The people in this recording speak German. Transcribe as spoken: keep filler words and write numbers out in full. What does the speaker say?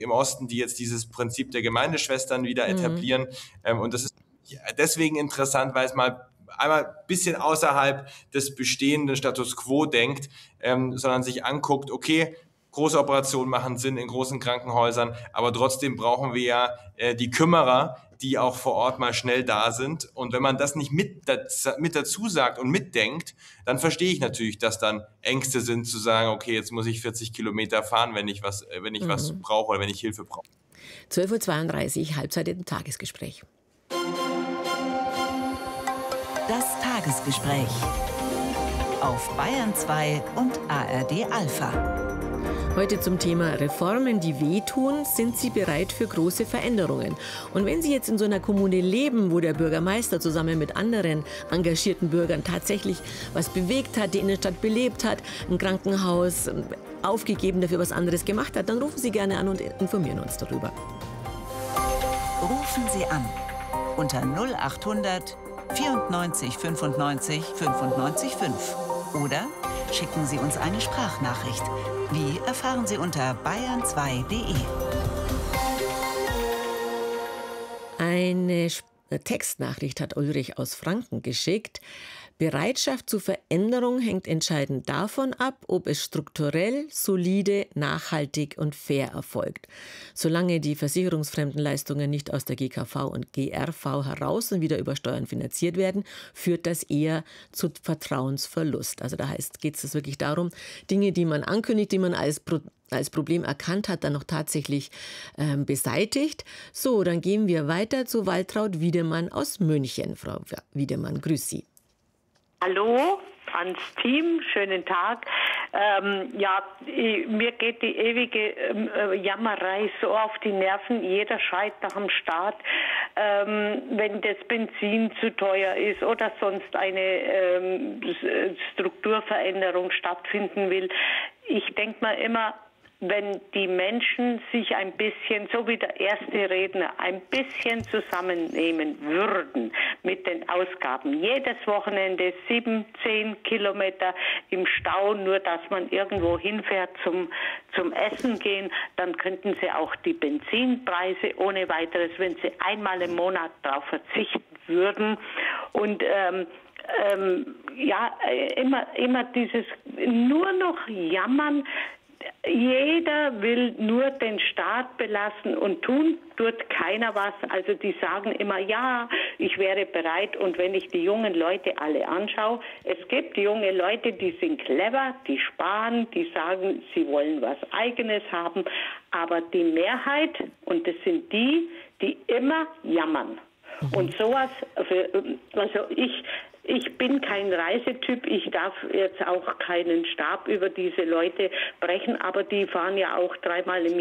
im Osten, die jetzt dieses Prinzip der Gemeindeschwestern wieder Mhm. etablieren. Ähm, und das ist deswegen interessant, weil es mal einmal ein bisschen außerhalb des bestehenden Status quo denkt, ähm, sondern sich anguckt, okay, große Operationen machen Sinn in großen Krankenhäusern, aber trotzdem brauchen wir ja äh, die Kümmerer, die auch vor Ort mal schnell da sind. Und wenn man das nicht mit, mit dazu sagt und mitdenkt, dann verstehe ich natürlich, dass dann Ängste sind zu sagen, okay, jetzt muss ich vierzig Kilometer fahren, wenn ich was, wenn ich was Mhm. brauche oder wenn ich Hilfe brauche. zwölf Uhr zweiunddreißig, Halbzeit im Tagesgespräch. Das Tagesgespräch auf Bayern zwei und A R D Alpha. Heute zum Thema Reformen, die wehtun. Sind Sie bereit für große Veränderungen? Und wenn Sie jetzt in so einer Kommune leben, wo der Bürgermeister zusammen mit anderen engagierten Bürgern tatsächlich was bewegt hat, die Innenstadt belebt hat, ein Krankenhaus aufgegeben, dafür was anderes gemacht hat, dann rufen Sie gerne an und informieren uns darüber. Rufen Sie an unter null acht hundert vierundneunzig fünfundneunzig fünfundneunzig fünf oder schicken Sie uns eine Sprachnachricht. Wie erfahren Sie unter bayern zwei punkt de. Eine Textnachricht hat Ulrich aus Franken geschickt. Bereitschaft zur Veränderung hängt entscheidend davon ab, ob es strukturell, solide, nachhaltig und fair erfolgt. Solange die versicherungsfremden Leistungen nicht aus der G K V und G R V heraus und wieder über Steuern finanziert werden, führt das eher zu Vertrauensverlust. Also da heißt, geht es wirklich darum, Dinge, die man ankündigt, die man als Pro als Problem erkannt hat, dann noch tatsächlich ähm, beseitigt. So, dann gehen wir weiter zu Waltraud Wiedemann aus München. Frau Wiedemann, grüß Sie. Hallo ans Team, schönen Tag. Ähm, ja, ich, mir geht die ewige äh, Jammerei so auf die Nerven. Jeder schreit nach dem Staat, ähm, wenn das Benzin zu teuer ist oder sonst eine ähm, Strukturveränderung stattfinden will. Ich denke mal immer, wenn die Menschen sich ein bisschen, so wie der erste Redner, ein bisschen zusammennehmen würden mit den Ausgaben. Jedes Wochenende sieben, zehn Kilometer im Stau, nur dass man irgendwo hinfährt zum, zum Essen gehen, dann könnten sie auch die Benzinpreise ohne weiteres, wenn sie einmal im Monat darauf verzichten würden. Und ähm, ähm, ja, immer, immer dieses nur noch jammern. Jeder will nur den Staat belasten und tun tut keiner was. Also die sagen immer, ja, ich wäre bereit. Und wenn ich die jungen Leute alle anschaue, es gibt junge Leute, die sind clever, die sparen, die sagen, sie wollen was Eigenes haben. Aber die Mehrheit, und das sind die, die immer jammern. Und sowas, also ich, ich bin kein Reisetyp, ich darf jetzt auch keinen Stab über diese Leute brechen, aber die fahren ja auch dreimal im